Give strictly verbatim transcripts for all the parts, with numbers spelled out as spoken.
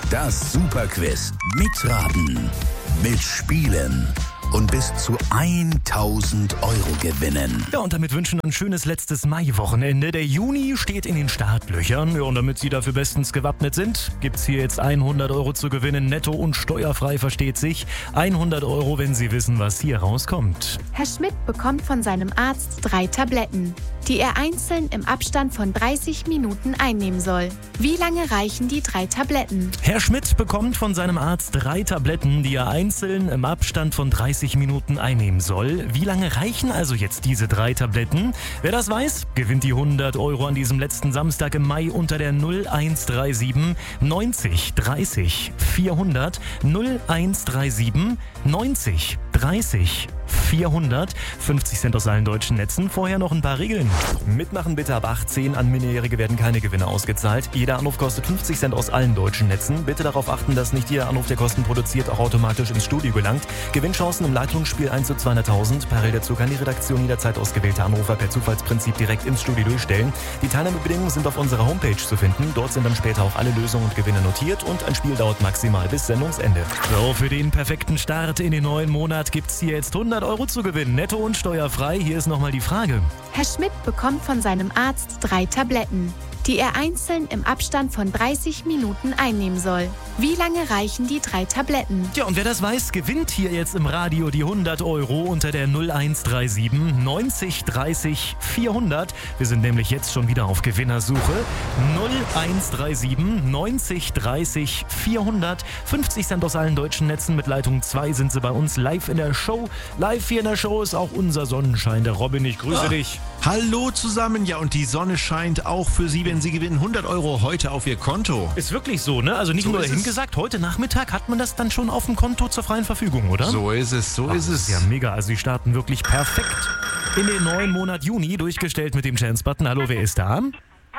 Das Superquiz mit Raten, mit Spielen und bis zu tausend Euro gewinnen. Ja, und damit wünschen wir ein schönes letztes Mai-Wochenende. Der Juni steht in den Startlöchern. Ja, und damit Sie dafür bestens gewappnet sind, gibt's hier jetzt hundert Euro zu gewinnen. Netto und steuerfrei, versteht sich. hundert Euro, wenn Sie wissen, was hier rauskommt. Herr Schmidt bekommt von seinem Arzt drei Tabletten, die er einzeln im Abstand von dreißig Minuten einnehmen soll. Wie lange reichen die drei Tabletten? Herr Schmidt bekommt von seinem Arzt drei Tabletten, die er einzeln im Abstand von dreißig Minuten einnehmen soll. Wie lange reichen also jetzt diese drei Tabletten? Wer das weiß, gewinnt die hundert Euro an diesem letzten Samstag im Mai unter der null eins drei sieben neunzig dreißig vierhundert. null eins drei sieben neunzig dreißig vierhundert. fünfzig Cent aus allen deutschen Netzen. Vorher noch ein paar Regeln. Mitmachen bitte ab achtzehn. An Minderjährige werden keine Gewinne ausgezahlt. Jeder Anruf kostet fünfzig Cent aus allen deutschen Netzen. Bitte darauf achten, dass nicht jeder Anruf, der Kosten produziert, auch automatisch ins Studio gelangt. Gewinnchancen im Leitungsspiel eins zu zweihunderttausend. Parallel dazu kann die Redaktion jederzeit ausgewählte Anrufer per Zufallsprinzip direkt ins Studio durchstellen. Die Teilnahmebedingungen sind auf unserer Homepage zu finden. Dort sind dann später auch alle Lösungen und Gewinne notiert und ein Spiel dauert maximal bis Sendungsende. So, für den perfekten Start in den neuen Monat gibt's hier jetzt hundert Euro zu gewinnen. Netto und steuerfrei. Hier ist nochmal die Frage. Herr Schmidt bekommt von seinem Arzt drei Tabletten, die er einzeln im Abstand von dreißig Minuten einnehmen soll. Wie lange reichen die drei Tabletten? Ja, und wer das weiß, gewinnt hier jetzt im Radio die hundert Euro unter der null eins drei sieben neunzig dreißig vierhundert. Wir sind nämlich jetzt schon wieder auf Gewinnersuche. null eins drei sieben neunzig dreißig vierhundert. fünfzig Cent aus allen deutschen Netzen. Mit Leitung zwei sind sie bei uns live in der Show. Live hier in der Show ist auch unser Sonnenschein. Der Robin, ich grüße ah, dich. Hallo zusammen. Ja, und die Sonne scheint auch für Sie, wenn Sie gewinnen hundert Euro heute auf Ihr Konto. Ist wirklich so, ne? Also nicht so nur dahin gesagt, heute Nachmittag hat man das dann schon auf dem Konto zur freien Verfügung, oder? So ist es, so Ach, ist es. Ja, mega. Also Sie starten wirklich perfekt in den neuen Monat Juni, durchgestellt mit dem Chance-Button. Hallo, wer ist da?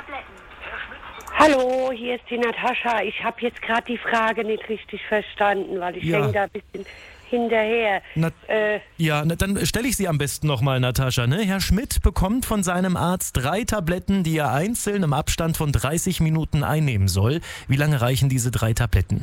Hallo, hier ist die Natascha. Ich habe jetzt gerade die Frage nicht richtig verstanden, weil ich Ja. hänge da ein bisschen hinterher. Na, äh, ja, na, dann stelle ich sie am besten nochmal, Natascha. Ne? Herr Schmidt bekommt von seinem Arzt drei Tabletten, die er einzeln im Abstand von dreißig Minuten einnehmen soll. Wie lange reichen diese drei Tabletten?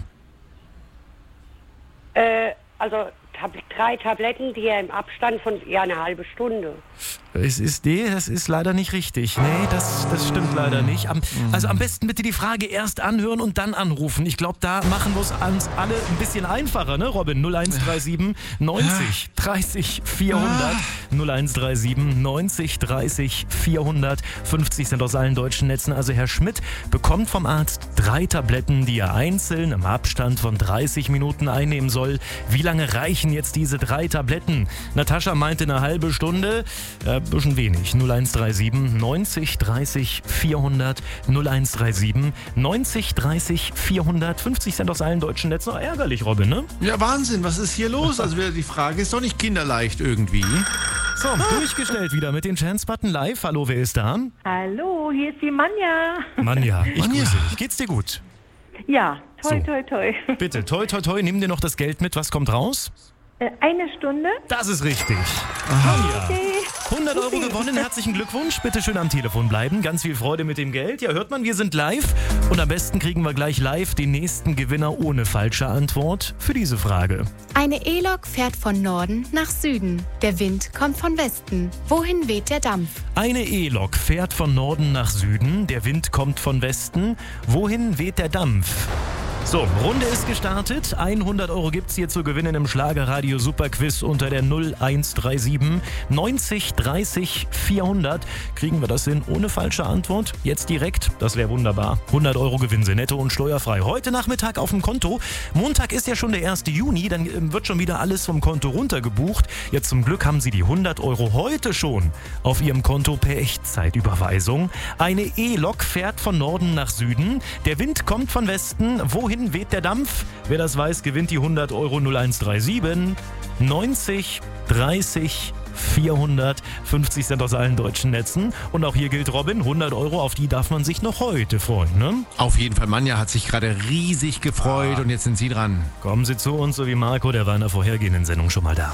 äh, also Tab- drei Tabletten, die er im Abstand von ja eine halbe Stunde. Es ist nee, das ist leider nicht richtig. Nee, das, das stimmt leider nicht. Am, also am besten bitte die Frage erst anhören und dann anrufen. Ich glaube, da machen wir es uns alle ein bisschen einfacher, ne, Robin? null eins drei sieben neunzig dreißig vierhundert. null eins drei sieben neunzig dreißig vierhundert. fünfzig Cent aus allen deutschen Netzen. Also Herr Schmidt bekommt vom Arzt drei Tabletten, die er einzeln im Abstand von dreißig Minuten einnehmen soll. Wie lange reichen jetzt diese drei Tabletten? Natascha meinte eine halbe Stunde. Äh, bisschen wenig. null eins drei sieben neunzig dreißig vierhundert. null eins drei sieben neunzig dreißig vierhundert. fünfzig Cent aus allen deutschen Netzen. Oh, ärgerlich, Robin, ne? Ja, Wahnsinn, was ist hier los? Also die Frage ist doch nicht kinderleicht irgendwie. So, durchgestellt wieder mit dem Chance-Button live. Hallo, wer ist da? Hallo, hier ist die Manja. Manja, ich Manja. grüße dich. Geht's dir gut? Ja, toi, So. toi, toi. Bitte, toi, toi, toi, nimm dir noch das Geld mit. Was kommt raus? Äh, Eine Stunde. Das ist richtig. Manja. Okay. hundert Euro gewonnen, herzlichen Glückwunsch. Bitte schön am Telefon bleiben. Ganz viel Freude mit dem Geld. Ja, hört man, wir sind live. Und am besten kriegen wir gleich live den nächsten Gewinner ohne falsche Antwort für diese Frage. Eine E-Lok fährt von Norden nach Süden. Der Wind kommt von Westen. Wohin weht der Dampf? Eine E-Lok fährt von Norden nach Süden. Der Wind kommt von Westen. Wohin weht der Dampf? So, Runde ist gestartet. hundert Euro gibt's hier zu gewinnen im Schlagerradio Superquiz unter der null eins drei sieben neunzig dreißig vierhundert. Kriegen wir das hin ohne falsche Antwort? Jetzt direkt, das wäre wunderbar. hundert Euro gewinnen Sie netto und steuerfrei. Heute Nachmittag auf dem Konto. Montag ist ja schon der erste Juni, dann ähm, wird schon wieder alles vom Konto runtergebucht. Jetzt zum Glück haben Sie die hundert Euro heute schon auf Ihrem Konto per Echtzeitüberweisung. Eine E-Lok fährt von Norden nach Süden. Der Wind kommt von Westen. Wohin weht der Dampf? Wer das weiß, gewinnt die hundert Euro. null eins drei sieben neunzig dreißig vierhundert. fünfzig Cent aus allen deutschen Netzen. Und auch hier gilt, Robin, hundert Euro, auf die darf man sich noch heute freuen, ne? Auf jeden Fall, Manja hat sich gerade riesig gefreut und jetzt sind Sie dran. Kommen Sie zu uns, so wie Marco, der war in der vorhergehenden Sendung schon mal da.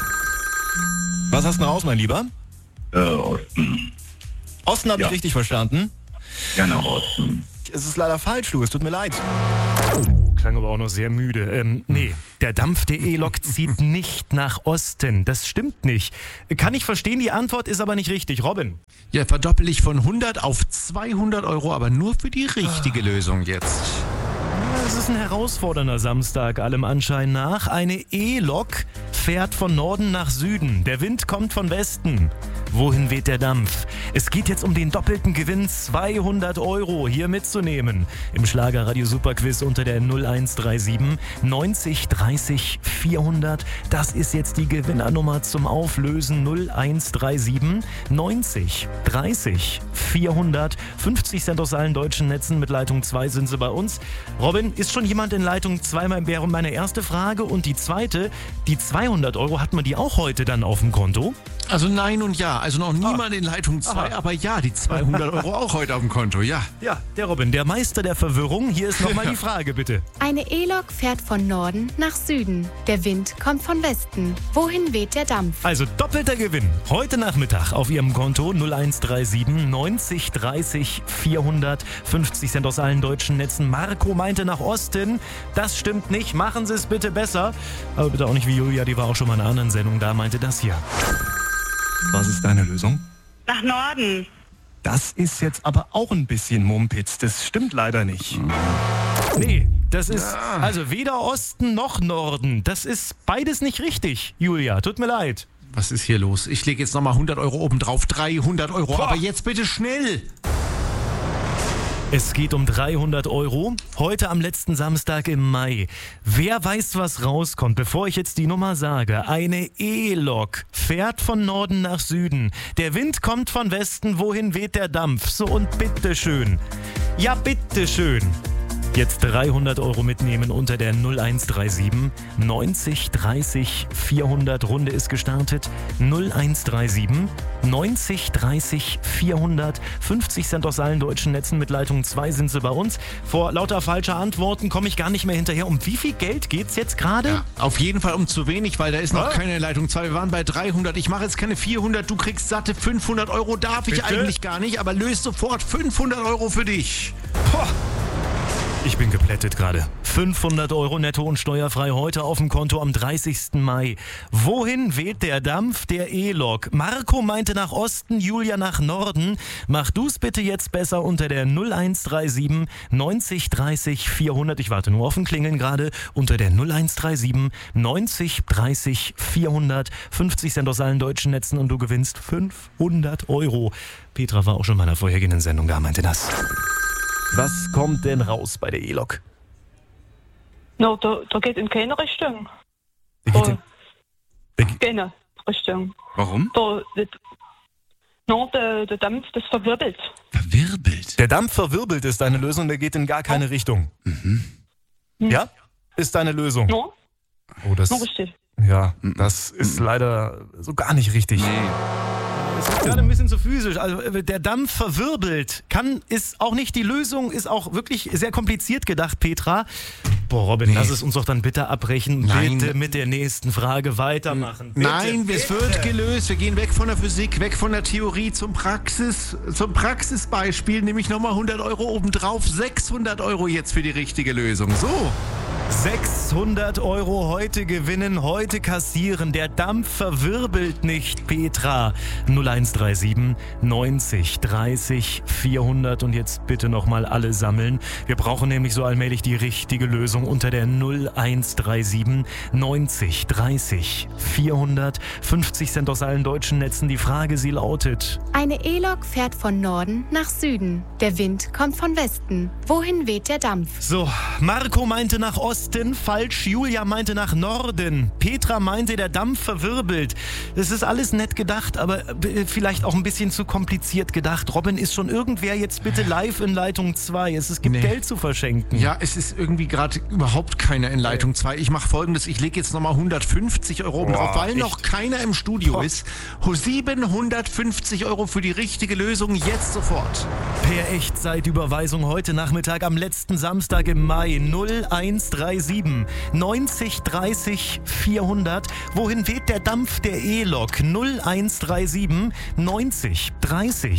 Was hast du raus, mein Lieber? Äh, Osten. Osten habe Ja. ich richtig verstanden. Ja, nach Osten. Es ist leider falsch, du, es tut mir leid. Oh, klang aber auch noch sehr müde. Ähm, nee, der Dampf der E-Lok zieht nicht nach Osten. Das stimmt nicht. Kann ich verstehen, die Antwort ist aber nicht richtig. Robin? Ja, verdoppel ich von hundert auf zweihundert Euro, aber nur für die richtige ah. Lösung jetzt. Es ist ein herausfordernder Samstag, allem Anschein nach. Eine E-Lok fährt von Norden nach Süden. Der Wind kommt von Westen. Wohin weht der Dampf? Es geht jetzt um den doppelten Gewinn, zweihundert Euro hier mitzunehmen. Im Schlagerradio Superquiz unter der null eins drei sieben neunzig dreißig vierhundert. Das ist jetzt die Gewinnernummer zum Auflösen. null eins drei sieben neunzig dreißig vierhundert. fünfzig Cent aus allen deutschen Netzen. Mit Leitung zwei sind sie bei uns. Robin, ist schon jemand in Leitung zwei? Wäre meine erste Frage. Und die zweite, die zweihundert Euro, hat man die auch heute dann auf dem Konto? Also nein und ja. Also noch niemand ah. in Leitung zwei, aber ja, die zweihundert Euro auch heute auf dem Konto, ja. Ja, der Robin, der Meister der Verwirrung. Hier ist nochmal die Frage, bitte. Eine E-Lok fährt von Norden nach Süden. Der Wind kommt von Westen. Wohin weht der Dampf? Also doppelter Gewinn. Heute Nachmittag auf Ihrem Konto null eins drei sieben neunzig dreißig vierhundert. fünfzig Cent aus allen deutschen Netzen. Marco meinte nach Osten. Das stimmt nicht. Machen Sie es bitte besser. Aber bitte auch nicht wie Julia, die war auch schon mal in einer anderen Sendung da, meinte das hier. Was ist deine Lösung? Nach Norden. Das ist jetzt aber auch ein bisschen Mumpitz. Das stimmt leider nicht. Nee, das ist also weder Osten noch Norden. Das ist beides nicht richtig, Julia. Tut mir leid. Was ist hier los? Ich lege jetzt nochmal hundert Euro oben drauf. dreihundert Euro. Boah. Aber jetzt bitte schnell. Es geht um dreihundert Euro. Heute am letzten Samstag im Mai. Wer weiß, was rauskommt, bevor ich jetzt die Nummer sage? Eine E-Lok fährt von Norden nach Süden. Der Wind kommt von Westen. Wohin weht der Dampf? So und bitteschön. Ja, bitteschön. Jetzt dreihundert Euro mitnehmen unter der null eins drei sieben neunzig dreißig vierhundert. Runde ist gestartet. null eins drei sieben neunzig dreißig vierhundert. fünfzig Cent aus allen deutschen Netzen. Mit Leitung zwei sind sie bei uns. Vor lauter falscher Antworten komme ich gar nicht mehr hinterher. Um wie viel Geld geht's jetzt gerade? Ja, auf jeden Fall um zu wenig, weil da ist noch ah. keine Leitung zwei. Wir waren bei dreihundert. Ich mache jetzt keine vierhundert. Du kriegst satte fünfhundert Euro. Darf ich Bitte? eigentlich gar nicht, aber löst sofort fünfhundert Euro für dich. Boah. Ich bin geplättet gerade. fünfhundert Euro netto und steuerfrei heute auf dem Konto am dreißigsten Mai. Wohin weht der Dampf der E-Lok? Marco meinte nach Osten, Julia nach Norden. Mach du's bitte jetzt besser unter der null eins drei sieben neunzig dreißig vierhundert. Ich warte nur auf ein Klingeln gerade. Unter der null eins drei sieben neunzig dreißig vierhundert. fünfzig Cent aus allen deutschen Netzen und du gewinnst fünfhundert Euro. Petra war auch schon in meiner vorhergehenden Sendung da, meinte das. Was kommt denn raus bei der E-Lok? No, da, da geht in keine Richtung. Wie geht da, keine Richtung. Warum? Da, das, no, der, der Dampf, das verwirbelt. Verwirbelt? Der Dampf verwirbelt ist deine Lösung, der geht in gar keine oh. Richtung. Mhm. Ja? Ist deine Lösung? No. Oh, das, no, richtig. Ja, das ist leider so gar nicht richtig. Nee. Es ist gerade ein bisschen zu physisch. Also der Dampf verwirbelt. Kann, ist auch nicht die Lösung, ist auch wirklich sehr kompliziert gedacht, Petra. Boah, Robin, nee. lass es uns doch dann bitte abbrechen. Nein. Bitte mit der nächsten Frage weitermachen. Bitte, Nein, bitte. Es wird gelöst. Wir gehen weg von der Physik, weg von der Theorie zum Praxis, zum Praxisbeispiel. Nämlich nochmal hundert Euro obendrauf. sechshundert Euro jetzt für die richtige Lösung. So. sechshundert Euro heute gewinnen, heute kassieren. Der Dampf verwirbelt nicht, Petra. null eins drei sieben neunzig dreißig vierhundert. Und jetzt bitte nochmal alle sammeln. Wir brauchen nämlich so allmählich die richtige Lösung unter der null eins drei sieben neunzig dreißig vierhundert. fünfzig Cent aus allen deutschen Netzen. Die Frage, sie lautet: Eine E-Lok fährt von Norden nach Süden. Der Wind kommt von Westen. Wohin weht der Dampf? So, Marco meinte nach Osten, falsch. Julia meinte nach Norden. Petra meinte, der Dampf verwirbelt. Das ist alles nett gedacht, aber vielleicht auch ein bisschen zu kompliziert gedacht. Robin, ist schon irgendwer jetzt bitte live in Leitung zwei? Es, es gibt nee. Geld zu verschenken. Ja, es ist irgendwie gerade überhaupt keiner in Leitung zwei. Ich mache Folgendes, ich lege jetzt nochmal hundertfünfzig Euro oben drauf, weil echt? noch keiner im Studio Boah. ist. siebenhundertfünfzig Euro für die richtige Lösung, jetzt sofort. Per Echtzeitüberweisung heute Nachmittag am letzten Samstag im Mai. null eins drei sieben neunzig dreißig vierhundert. Wohin weht der Dampf der E-Lok? null eins drei sieben neunzig dreißig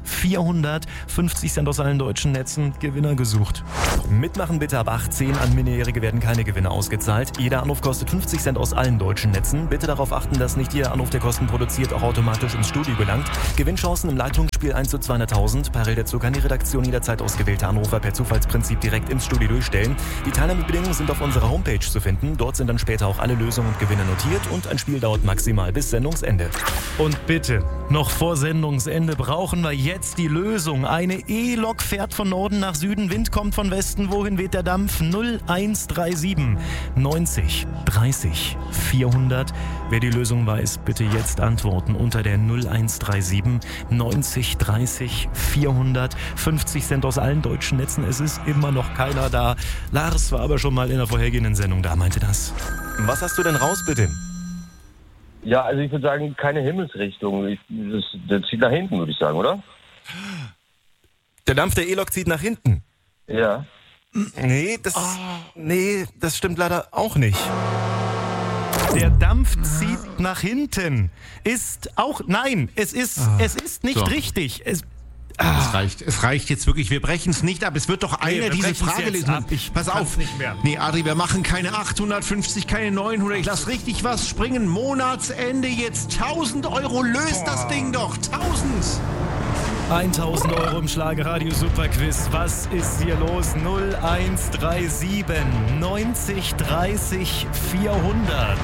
vierhundert. fünfzig Cent aus allen deutschen Netzen. Gewinner gesucht. Mitmachen bitte ab achtzehn. An Minderjährige werden keine Gewinne ausgezahlt. Jeder Anruf kostet fünfzig Cent aus allen deutschen Netzen. Bitte darauf achten, dass nicht jeder Anruf, der Kosten produziert, auch automatisch ins Studio gelangt. Gewinnchancen im Leitungsspiel eins zu zweihunderttausend. Parallel dazu kann die Redaktion jederzeit ausgewählte Anrufer per Zufallsprinzip direkt ins Studio durchstellen. Die Teilnahmebedingungen sind auf unserer Homepage zu finden. Dort sind dann später auch alle Lösungen und Gewinne notiert und ein Spiel dauert maximal bis Sendungsende. Und bitte, noch vor Sendungsende brauchen wir jetzt die Lösung. Eine E-Lok fährt von Norden nach Süden, Wind kommt von Westen. Wohin weht der Dampf? null eins drei sieben neunzig dreißig vierhundert. Wer die Lösung weiß, bitte jetzt antworten unter der null eins drei sieben neunzig dreißig vierhundert. fünfzig Cent aus allen deutschen Netzen. Es ist immer noch keiner da. Lars war aber schon mal in der vorhergehenden Sendung da, meinte das. Was hast du denn raus, bitte? Ja, also ich würde sagen, keine Himmelsrichtung. Ich, das, das zieht nach hinten, würde ich sagen, oder? Der Dampf der E-Lok zieht nach hinten? Ja. Nee, das, nee, das stimmt leider auch nicht. Der Dampf zieht nach hinten. Ist auch, nein, es ist, ah, es ist nicht so richtig. Es, ah. es reicht, es reicht jetzt wirklich. Wir brechen es nicht ab. Es wird doch einer nee, diese Frage lesen. Ich Pass auf. Nicht mehr. Nee, Adri, wir machen keine achthundertfünfzig, keine neunhundert. Ich lass richtig was springen. Monatsende jetzt tausend Euro. Löst oh. das Ding doch. tausend. tausend Euro im Schlagerradio Superquiz. Was ist hier los? null eins drei sieben neunzig dreißig vierhundert.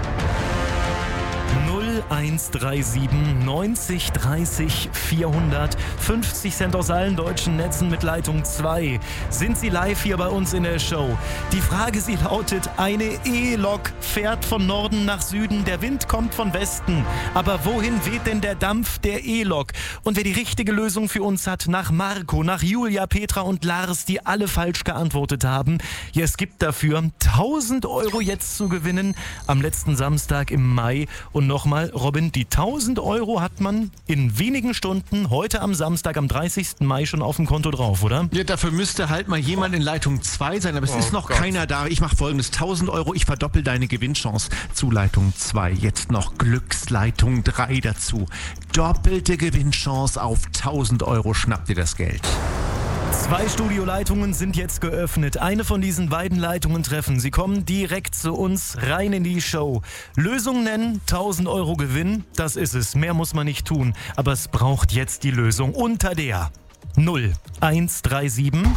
null eins drei sieben neunzig dreißig vierhundert. fünfzig Cent aus allen deutschen Netzen mit Leitung zwei. Sind Sie live hier bei uns in der Show? Die Frage, sie lautet, eine E-Lok fährt von Norden nach Süden, der Wind kommt von Westen. Aber wohin weht denn der Dampf der E-Lok? Und wer die richtige Lösung für uns hat, nach Marco, nach Julia, Petra und Lars, die alle falsch geantwortet haben, ja, es gibt dafür tausend Euro jetzt zu gewinnen am letzten Samstag im Mai. Und nochmal, Robin, die tausend Euro hat man in wenigen Stunden heute am Samstag, am dreißigsten Mai schon auf dem Konto drauf, oder? Ja, dafür müsste halt mal jemand in Leitung zwei sein, aber es oh ist noch Gott. keiner da. Ich mache folgendes, tausend Euro, ich verdoppel deine Gewinnchance zu Leitung zwei. Jetzt noch Glücksleitung drei dazu. Doppelte Gewinnchance auf tausend Euro, schnapp dir das Geld. Zwei Studioleitungen sind jetzt geöffnet. Eine von diesen beiden Leitungen treffen. Sie kommen direkt zu uns rein in die Show. Lösung nennen, tausend Euro Gewinn. Das ist es. Mehr muss man nicht tun. Aber es braucht jetzt die Lösung unter der null eins drei sieben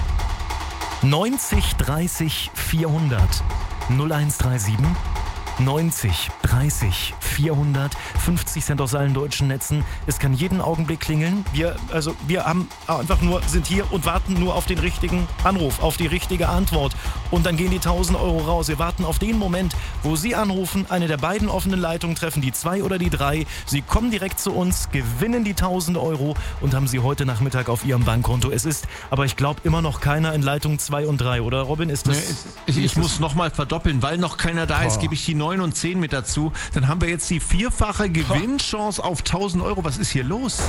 neunzig dreißig vierhundert. null eins drei sieben neunzig dreißig vierhundert. fünfzig Cent aus allen deutschen Netzen. Es kann jeden Augenblick klingeln. Wir, also, wir haben einfach nur, sind hier und warten nur auf den richtigen Anruf, auf die richtige Antwort. Und dann gehen die tausend Euro raus. Wir warten auf den Moment, wo Sie anrufen, eine der beiden offenen Leitungen treffen, die zwei oder die drei. Sie kommen direkt zu uns, gewinnen die tausend Euro und haben sie heute Nachmittag auf Ihrem Bankkonto. Es ist, aber ich glaube, immer noch keiner in Leitung zwei und drei, oder Robin? Ist das? Nee, ich ich muss nochmal verdoppeln, weil noch keiner da ist, gebe ich die neun und zehn mit dazu. Dann haben wir jetzt die vierfache Gewinnchance auf tausend Euro. Was ist hier los?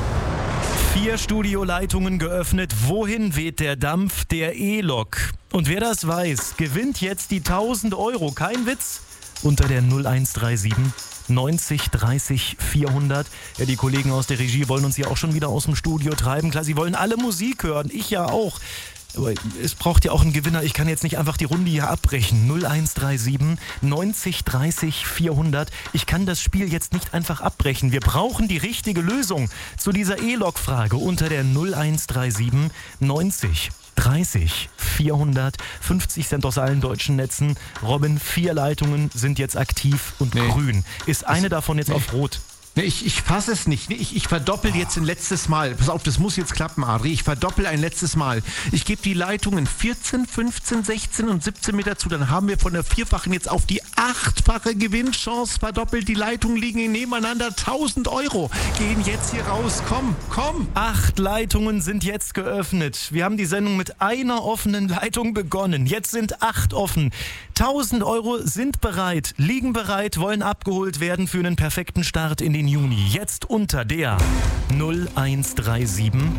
Vier Studioleitungen geöffnet. Wohin weht der Dampf der E-Lok? Und wer das weiß, gewinnt jetzt die tausend Euro. Kein Witz. Unter der null eins drei sieben neunzig dreißig vierhundert. Ja, die Kollegen aus der Regie wollen uns ja auch schon wieder aus dem Studio treiben. Klar, sie wollen alle Musik hören. Ich ja auch. Aber es braucht ja auch einen Gewinner. Ich kann jetzt nicht einfach die Runde hier abbrechen. null eins drei sieben neunzig dreißig vierhundert. Ich kann das Spiel jetzt nicht einfach abbrechen. Wir brauchen die richtige Lösung zu dieser E-Lok-Frage unter der null eins drei sieben neunzig dreißig vierhundert. fünfzig Cent aus allen deutschen Netzen. Robin, vier Leitungen sind jetzt aktiv und nee. grün. Ist eine davon jetzt nee. auf rot? Ich, ich fasse es nicht. Ich, ich verdoppel jetzt ein letztes Mal. Pass auf, das muss jetzt klappen, Adri. Ich verdoppel ein letztes Mal. Ich gebe die Leitungen vierzehn, fünfzehn, sechzehn und siebzehn mit dazu. Dann haben wir von der vierfachen jetzt auf die achtfache Gewinnchance verdoppelt. Die Leitungen liegen nebeneinander. tausend Euro gehen jetzt hier raus. Komm, komm. Acht Leitungen sind jetzt geöffnet. Wir haben die Sendung mit einer offenen Leitung begonnen. Jetzt sind acht offen. tausend Euro sind bereit, liegen bereit, wollen abgeholt werden für einen perfekten Start in den Juni. Jetzt unter der null eins drei sieben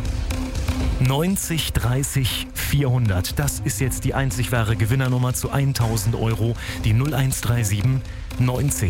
neunzig dreißig vierhundert. Das ist jetzt die einzig wahre Gewinnernummer zu tausend Euro. Die null eins drei sieben neunzig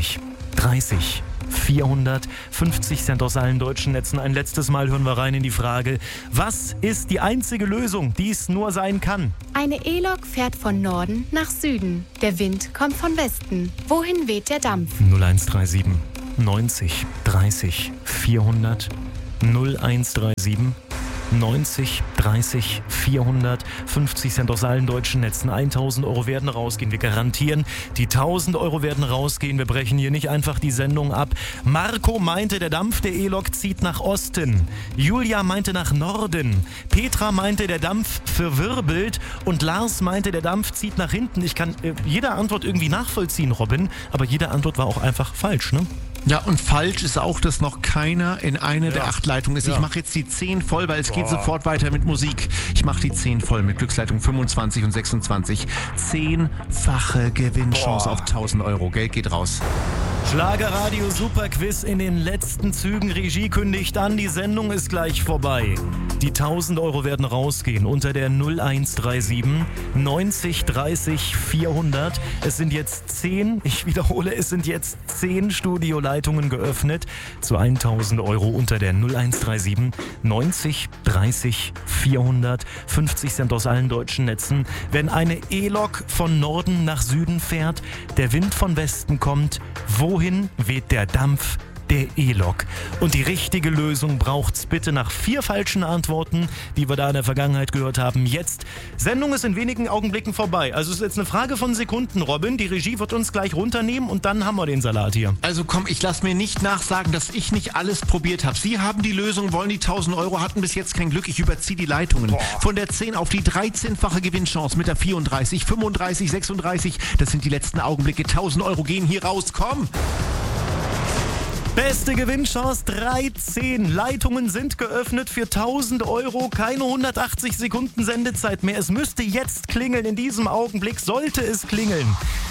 dreißig, vierhundert, fünfzig Cent aus allen deutschen Netzen. Ein letztes Mal hören wir rein in die Frage, was ist die einzige Lösung, die es nur sein kann? Eine E-Lok fährt von Norden nach Süden. Der Wind kommt von Westen. Wohin weht der Dampf? null eins drei sieben, neunzig, dreißig, vierhundert, null eins drei sieben, neunzig, dreißig, vierhundert, fünfzig Cent aus allen deutschen Netzen. tausend Euro werden rausgehen. Wir garantieren, die tausend Euro werden rausgehen. Wir brechen hier nicht einfach die Sendung ab. Marco meinte, der Dampf der E-Lok zieht nach Osten. Julia meinte nach Norden. Petra meinte, der Dampf verwirbelt. Und Lars meinte, der Dampf zieht nach hinten. Ich kann äh, jede Antwort irgendwie nachvollziehen, Robin. Aber jede Antwort war auch einfach falsch, ne? Ja, und falsch ist auch, dass noch keiner in eine ja. der acht Leitungen ist. Ja. Ich mache jetzt die zehn voll, weil es Boah. geht sofort weiter mit Musik. Ich mache die zehn voll mit Glücksleitung fünfundzwanzig und sechsundzwanzig. Zehnfache Gewinnchance Boah. auf tausend Euro. Geld geht raus. Schlagerradio Superquiz in den letzten Zügen. Regie kündigt an, die Sendung ist gleich vorbei. Die tausend Euro werden rausgehen unter der null eins drei sieben, neunzig, dreißig, vierhundert. Es sind jetzt zehn, ich wiederhole, es sind jetzt zehn Studioleitungen geöffnet zu tausend Euro unter der null eins drei sieben, neunzig, dreißig, vierhundert, fünfzig Cent aus allen deutschen Netzen. Wenn eine E-Lok von Norden nach Süden fährt, der Wind von Westen kommt, wohin weht der Dampf der E-Lok? Und die richtige Lösung braucht's bitte nach vier falschen Antworten, die wir da in der Vergangenheit gehört haben. Jetzt, Sendung ist in wenigen Augenblicken vorbei. Also es ist jetzt eine Frage von Sekunden, Robin. Die Regie wird uns gleich runternehmen und dann haben wir den Salat hier. Also komm, ich lass mir nicht nachsagen, dass ich nicht alles probiert habe. Sie haben die Lösung, wollen die tausend Euro, hatten bis jetzt kein Glück. Ich überziehe die Leitungen. Boah. Von der zehn auf die dreizehnfache Gewinnchance mit der vierunddreißig, fünfunddreißig, sechsunddreißig. Das sind die letzten Augenblicke. tausend Euro gehen hier raus. Komm! Beste Gewinnchance, dreizehn Leitungen sind geöffnet für tausend Euro. Keine hundertachtzig Sekunden Sendezeit mehr. Es müsste jetzt klingeln. In diesem Augenblick sollte es klingeln.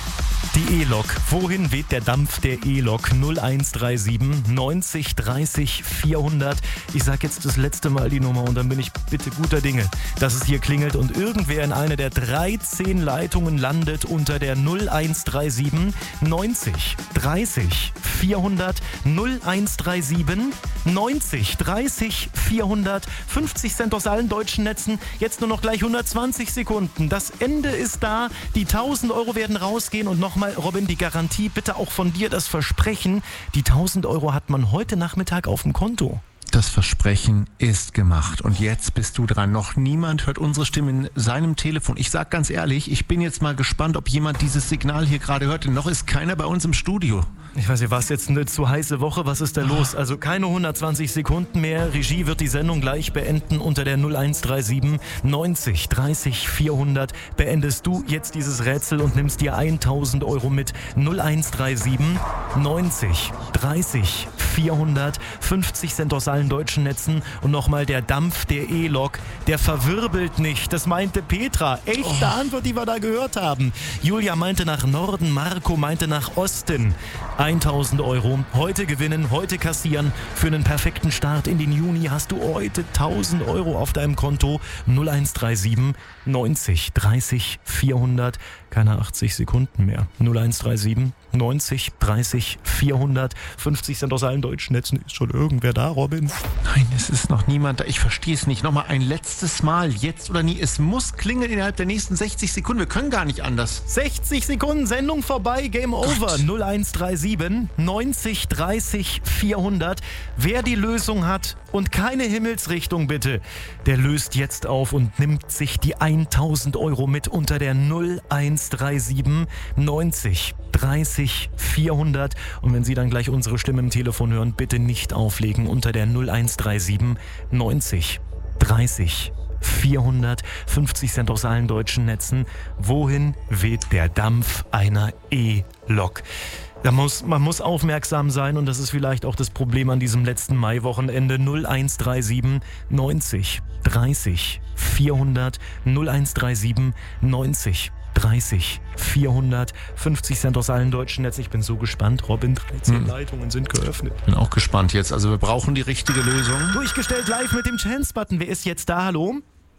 Die E-Lok. Wohin weht der Dampf der E-Lok? null eins drei sieben, neunzig, dreißig, vierhundert. Ich sag jetzt das letzte Mal die Nummer und dann bin ich bitte guter Dinge, dass es hier klingelt und irgendwer in einer der dreizehn Leitungen landet unter der null eins drei sieben, neunzig, dreißig, vierhundert, null eins drei sieben, neunzig, dreißig, vierhundert, fünfzig Cent aus allen deutschen Netzen. Jetzt nur noch gleich hundertzwanzig Sekunden. Das Ende ist da. Die tausend Euro werden rausgehen und noch Nochmal, Robin, die Garantie, bitte auch von dir das Versprechen, die tausend Euro hat man heute Nachmittag auf dem Konto. Das Versprechen ist gemacht. Und jetzt bist du dran. Noch niemand hört unsere Stimme in seinem Telefon. Ich sag ganz ehrlich, ich bin jetzt mal gespannt, ob jemand dieses Signal hier gerade hört. Denn noch ist keiner bei uns im Studio. Ich weiß nicht, war es jetzt eine zu heiße Woche? Was ist da los? Also keine hundertzwanzig Sekunden mehr. Regie wird die Sendung gleich beenden unter der null eins drei sieben, neunzig, dreißig, vierhundert. Beendest du jetzt dieses Rätsel und nimmst dir tausend Euro mit. null eins drei sieben, neunzig, dreißig, vierhundert, fünfzig Cent aus allen deutschen Netzen. Und nochmal der Dampf der E-Lok, der verwirbelt nicht. Das meinte Petra. Echte oh. Antwort, die wir da gehört haben. Julia meinte nach Norden, Marco meinte nach Osten. tausend Euro. Heute gewinnen, heute kassieren. Für einen perfekten Start in den Juni hast du heute tausend Euro auf deinem Konto. null eins drei sieben, neunzig, dreißig, vierhundert. Keine achtzig Sekunden mehr. null eins drei sieben, neunzig, dreißig, vierhundert. fünfzig Cent aus allen deutschen Netzen. Ist schon irgendwer da, Robin? Nein, es ist noch niemand da. Ich verstehe es nicht. Nochmal ein letztes Mal. Jetzt oder nie. Es muss klingeln innerhalb der nächsten sechzig Sekunden. Wir können gar nicht anders. sechzig Sekunden, Sendung vorbei. Game over. Gott. null eins drei sieben, neunzig, dreißig, vierhundert. Wer die Lösung hat und keine Himmelsrichtung bitte, der löst jetzt auf und nimmt sich die tausend Euro mit unter der null eins drei sieben, neunzig, dreißig, vierhundert. Und wenn Sie dann gleich unsere Stimme im Telefon hören, bitte nicht auflegen unter der null eins drei sieben, neunzig, dreißig, vierhundert, fünfzig Cent aus allen deutschen Netzen. Wohin weht der Dampf einer E-Lok? Da muss, man muss aufmerksam sein und das ist vielleicht auch das Problem an diesem letzten Maiwochenende. null eins drei sieben, neunzig, dreißig, vierhundert, null eins drei sieben, neunzig, dreißig, vierhundert, fünfzig Cent aus allen deutschen Netzen. Ich bin so gespannt. Robin, dreizehn hm. Leitungen sind geöffnet. Bin auch gespannt jetzt. Also wir brauchen die richtige Lösung. Durchgestellt live mit dem Chance-Button. Wer ist jetzt da? Hallo?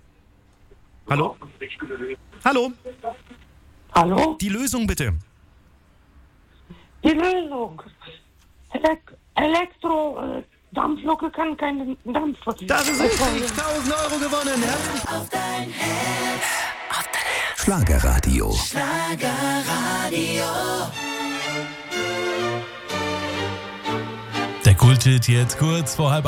Hallo? Hallo? Hallo? Die Lösung bitte. Die Die Lösung. Elek- Elektro, äh, Dampflok kann keinen Dampf verdienen. Das ist richtig, tausend Euro gewonnen. Herzlich Auf dein Herz. Auf dein Herz. Schlagerradio. Schlagerradio. Der Kulthit jetzt kurz vor halb